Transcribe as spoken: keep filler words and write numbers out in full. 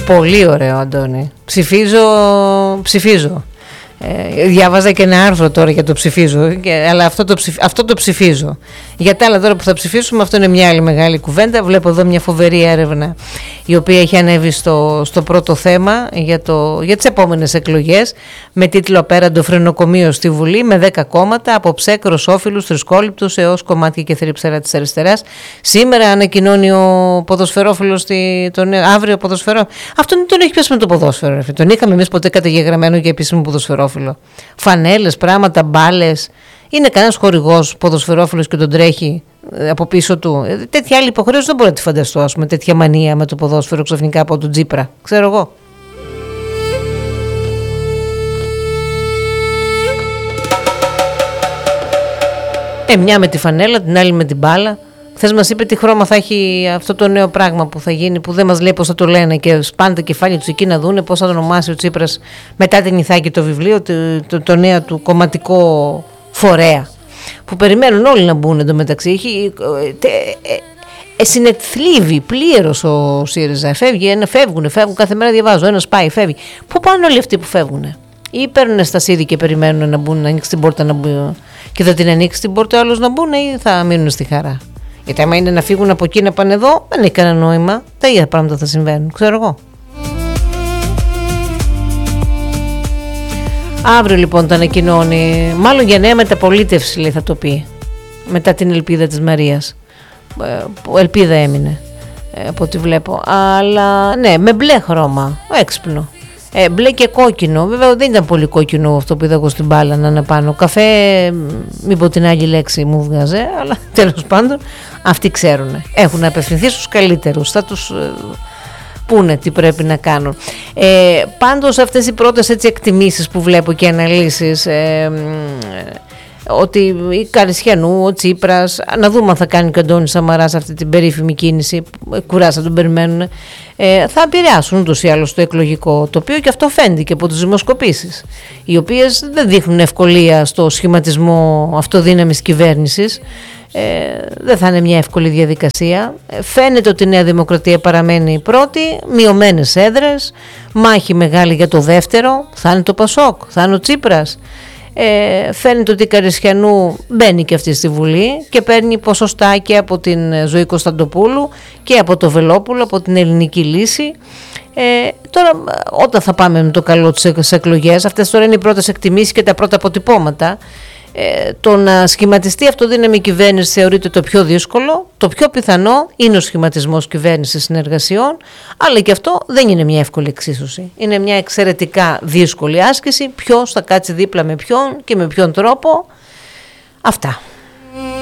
Πολύ ωραίο, Αντώνη. Ψηφίζω, ψηφίζω. Ε, διάβαζα και ένα άρθρο τώρα για το ψηφίζω, και, αλλά αυτό το, ψηφ, αυτό το ψηφίζω. Για τα άλλα τώρα που θα ψηφίσουμε, αυτό είναι μια άλλη μεγάλη κουβέντα. Βλέπω εδώ μια φοβερή έρευνα η οποία έχει ανέβει στο, στο πρώτο θέμα για, το, για τις επόμενες εκλογές, με τίτλο «Απέραντο φρενοκομείο στη Βουλή με δέκα κόμματα, από ψέκ, ρωσόφιλους, θρησκόληπτους έως κομμάτια και θρύψερα της αριστεράς». Σήμερα ανακοινώνει ο ποδοσφαιρόφιλος τον αύριο ποδοσφαιρό. Αυτό δεν τον έχει πιάσει με το ποδόσφαιρο. Ρε. Τον είχαμε εμείς ποτέ καταγεγραμμένο για επίσημο ποδοσφαιρόφιλο. Φανέλες, πράγματα, μπάλες. Είναι κανένας χορηγός ποδοσφαιρόφιλος και τον τρέχει από πίσω του? Ε, τέτοια άλλη υποχρέωση δεν μπορώ να τη φανταστώ, ας πούμε, τέτοια μανία με το ποδόσφαιρο ξαφνικά από τον Τσίπρα. Ξέρω εγώ. Ε, μια με τη φανέλα, την άλλη με την μπάλα. Χθες μας είπε τι χρώμα θα έχει αυτό το νέο πράγμα που θα γίνει, που δεν μας λέει πώς θα το λένε, και σπάνε τα κεφάλια τους εκεί να δούνε πώς θα το ονομάσει ο Τσίπρας μετά την Ιθάκη το βιβλίο, το, το, το νέο του κομματικό φορέα, που περιμένουν όλοι να μπουν εντωμεταξύ. Έχει ε, ε, ε, συνεθλίβει πλήρως ο ΣΥΡΙΖΑ. Φεύγει, ένα, φεύγουν, φεύγουν, κάθε μέρα διαβάζω, ένας πάει, φεύγει. Πού πάνε όλοι αυτοί που φεύγουν? Ή παίρνουν στασίδι και περιμένουν να μπουν, να ανοίξει την πόρτα να μπουν, και θα την ανοίξει την πόρτα άλλος να μπουν, ή θα μείνουν στη χαρά? Γιατί άμα είναι να φύγουν από εκεί να πάνε εδώ, δεν έχει κανένα νόημα. Τα ίδια πράγματα θα συμβαίνουν, ξέρω εγώ. Αύριο λοιπόν τα ανακοινώνει, μάλλον για νέα μεταπολίτευση λέει θα το πει, μετά την ελπίδα της Μαρίας. Που ελπίδα έμεινε από ό,τι βλέπω. Αλλά ναι, με μπλε χρώμα, έξυπνο. Ε, μπλε και κόκκινο. Βέβαια δεν ήταν πολύ κόκκινο αυτό που είδα εγώ στην μπάλα να είναι πάνω. Καφέ, μην πω την άλλη λέξη μου βγάζε, αλλά τέλος πάντων αυτοί ξέρουν. Έχουν απευθυνθεί στους καλύτερους. Θα τους ε, πούνε τι πρέπει να κάνουν. Ε, πάντως αυτές οι πρώτες έτσι εκτιμήσεις που βλέπω και αναλύσεις, ε, ότι η Καρισιανού, ο Τσίπρας, να δούμε αν θα κάνει και ο Αντώνης Σαμαράς αυτή την περίφημη κίνηση, κουράστα τον περιμένουν, ε, θα επηρεάσουν ούτως ή άλλως το εκλογικό τοπίο, και αυτό φαίνεται και από τις δημοσκοπήσεις, οι οποίες δεν δείχνουν ευκολία στο σχηματισμό αυτοδύναμης κυβέρνησης. Ε, δεν θα είναι μια εύκολη διαδικασία. Ε, φαίνεται ότι η Νέα Δημοκρατία παραμένει πρώτη, μειωμένες έδρες, μάχη μεγάλη για το δεύτερο, θα είναι το Πασόκ, θα είναι ο Τσίπρας. Ε, φαίνεται ότι η Καρισιανού μπαίνει και αυτή στη Βουλή και παίρνει ποσοστά και από την Ζωή Κωνσταντοπούλου και από το Βελόπουλο, από την Ελληνική Λύση. Ε, τώρα όταν θα πάμε με το καλό τις εκλογές, αυτές τώρα είναι οι πρώτες εκτιμήσεις και τα πρώτα αποτυπώματα. Ε, το να σχηματιστεί αυτοδύναμη κυβέρνηση θεωρείται το πιο δύσκολο. Το πιο πιθανό είναι ο σχηματισμός κυβέρνησης συνεργασιών, αλλά και αυτό δεν είναι μια εύκολη εξίσωση. Είναι μια εξαιρετικά δύσκολη άσκηση. Ποιος θα κάτσει δίπλα με ποιον και με ποιον τρόπο. Αυτά.